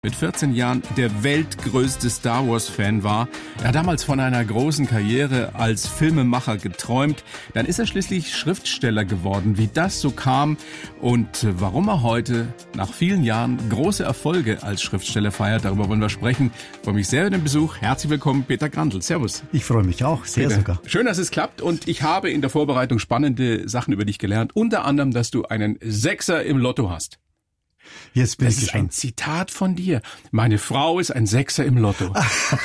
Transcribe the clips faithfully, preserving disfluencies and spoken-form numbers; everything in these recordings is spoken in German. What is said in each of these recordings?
Mit vierzehn Jahren der weltgrößte Star Wars-Fan war. Er hat damals von einer großen Karriere als Filmemacher geträumt. Dann ist er schließlich Schriftsteller geworden. Wie das so kam und warum er heute nach vielen Jahren große Erfolge als Schriftsteller feiert, darüber wollen wir sprechen. Ich freue mich sehr über den Besuch. Herzlich willkommen, Peter Grandl. Servus. Ich freue mich auch, sehr Peter, sogar. Schön, dass es klappt und ich habe in der Vorbereitung spannende Sachen über dich gelernt. Unter anderem, dass du einen Sechser im Lotto hast. Jetzt bin das ich ist ein Zitat von dir. Meine Frau ist ein Sechser im Lotto.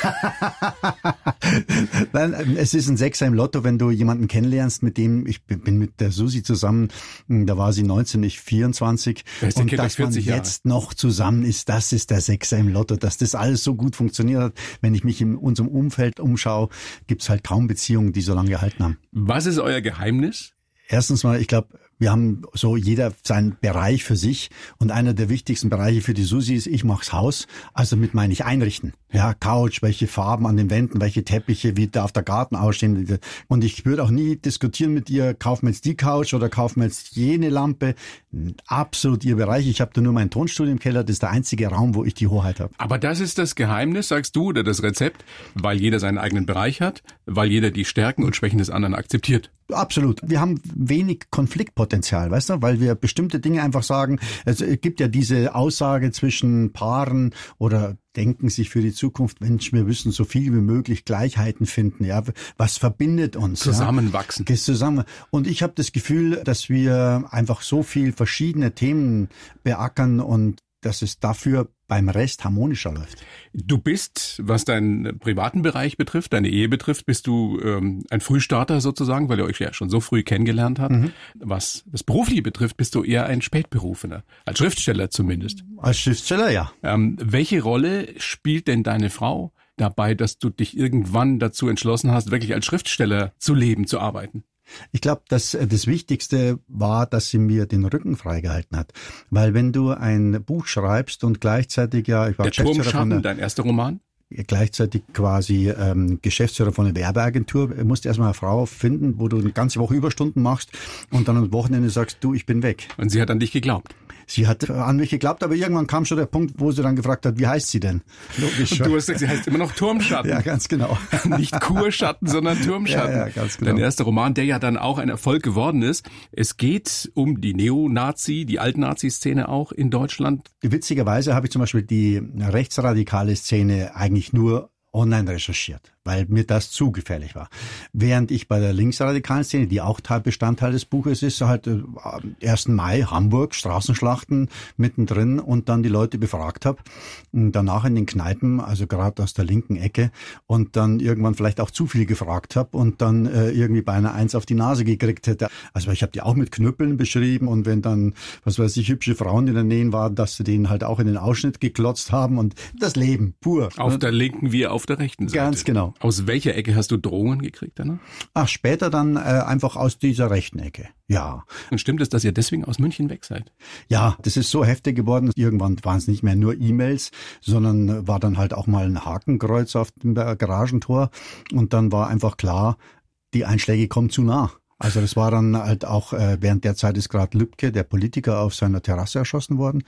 Nein, es ist ein Sechser im Lotto, wenn du jemanden kennenlernst, mit dem, ich bin mit der Susi zusammen, da war sie neunzehn, ich vierundzwanzig. Das und dass man jetzt noch zusammen ist, das ist der Sechser im Lotto. Dass das alles so gut funktioniert hat, wenn ich mich in unserem Umfeld umschaue, gibt's halt kaum Beziehungen, die so lange gehalten haben. Was ist euer Geheimnis? Erstens mal, ich glaube, wir haben so jeder seinen Bereich für sich und einer der wichtigsten Bereiche für die Susi ist, ich mach's Haus, also mit meine ich einrichten. Ja, Couch, welche Farben an den Wänden, welche Teppiche, wie darf der Garten ausstehen. Und ich würde auch nie diskutieren mit ihr, kaufen wir jetzt die Couch oder kaufen wir jetzt jene Lampe. Absolut ihr Bereich. Ich habe da nur mein Tonstudio im Keller, das ist der einzige Raum, wo ich die Hoheit habe. Aber das ist das Geheimnis, sagst du, oder das Rezept, weil jeder seinen eigenen Bereich hat, weil jeder die Stärken und Schwächen des anderen akzeptiert. Absolut. Wir haben wenig Konfliktpotenzial, weißt du, weil wir bestimmte Dinge einfach sagen. Es gibt ja diese Aussage zwischen Paaren oder denken sich für die Zukunft, Mensch, wir müssen so viel wie möglich Gleichheiten finden. Ja, was verbindet uns? Zusammenwachsen. Ja? Zusammen. Und ich habe das Gefühl, dass wir einfach so viel verschiedene Themen beackern und dass es dafür beim Rest harmonischer läuft. Du bist, was deinen privaten Bereich betrifft, deine Ehe betrifft, bist du ähm, ein Frühstarter sozusagen, weil ihr euch ja schon so früh kennengelernt habt. Mhm. Was das Berufliche betrifft, bist du eher ein Spätberufener, als Schriftsteller zumindest. Als Schriftsteller, ja. Ähm, welche Rolle spielt denn deine Frau dabei, dass du dich irgendwann dazu entschlossen hast, wirklich als Schriftsteller zu leben, zu arbeiten? Ich glaube, dass das Wichtigste war, dass sie mir den Rücken freigehalten hat. Weil wenn du ein Buch schreibst und gleichzeitig ja... Ich war der Turmschatten, dein erster Roman? Gleichzeitig quasi ähm, Geschäftsführer von einer Werbeagentur, musst erstmal eine Frau finden, wo du eine ganze Woche Überstunden machst und dann am Wochenende sagst, du, ich bin weg. Und sie hat an dich geglaubt? Sie hat an mich geglaubt, aber irgendwann kam schon der Punkt, wo sie dann gefragt hat, wie heißt sie denn? Logisch. Und du hast gesagt, sie heißt immer noch Turmschatten. Ja, ganz genau. Nicht Kurschatten, sondern Turmschatten. Ja, ja, ganz genau. Dein erster Roman, der ja dann auch ein Erfolg geworden ist. Es geht um die Neonazi, die Altnazi-Szene auch in Deutschland. Witzigerweise habe ich zum Beispiel die rechtsradikale Szene eigentlich nur online recherchiert, weil mir das zu gefährlich war. Während ich bei der linksradikalen Szene, die auch Teil Bestandteil des Buches ist, halt äh, ersten Mai Hamburg, Straßenschlachten mittendrin und dann die Leute befragt habe. Und danach in den Kneipen, also gerade aus der linken Ecke und dann irgendwann vielleicht auch zu viel gefragt habe und dann äh, irgendwie beinahe eins auf die Nase gekriegt hätte. Also ich habe die auch mit Knüppeln beschrieben und wenn dann, was weiß ich, hübsche Frauen in der Nähe waren, dass sie denen halt auch in den Ausschnitt geklotzt haben und das Leben pur. Auf ne? der linken wie auf der rechten Seite. Ganz genau. Aus welcher Ecke hast du Drohungen gekriegt danach? Ach, später dann äh, einfach aus dieser rechten Ecke. Ja. Und stimmt es, dass ihr deswegen aus München weg seid? Ja, das ist so heftig geworden. Irgendwann waren es nicht mehr nur E-Mails, sondern war dann halt auch mal ein Hakenkreuz auf dem Garagentor. Und dann war einfach klar, die Einschläge kommen zu nah. Also das war dann halt auch, äh, während der Zeit ist gerade Lübcke, der Politiker, auf seiner Terrasse erschossen worden.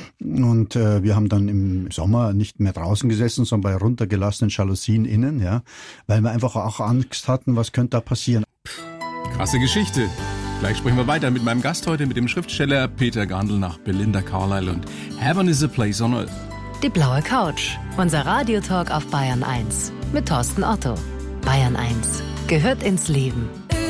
Und äh, wir haben dann im Sommer nicht mehr draußen gesessen, sondern bei runtergelassenen Jalousien innen, ja, weil wir einfach auch Angst hatten, was könnte da passieren. Krasse Geschichte. Gleich sprechen wir weiter mit meinem Gast heute, mit dem Schriftsteller Peter Grandl nach Belinda Carlisle und Heaven is a Place on Earth. Die blaue Couch, unser Radiotalk auf Bayern eins mit Thorsten Otto. Bayern eins gehört ins Leben.